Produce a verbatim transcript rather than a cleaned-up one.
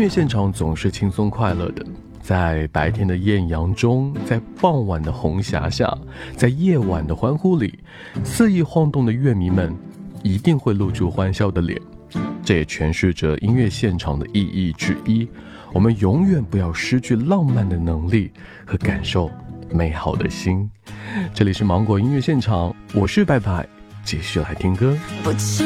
乐现场总是轻松快乐的，在白天的艳阳中，在傍晚的红霞下，在夜晚的欢呼里，肆意晃动的乐迷们一定会露出欢笑的脸。这也诠释着音乐现场的意义之一，我们永远不要失去浪漫的能力和感受美好的心。这里是芒果音乐现场，我是白白，继续来听歌。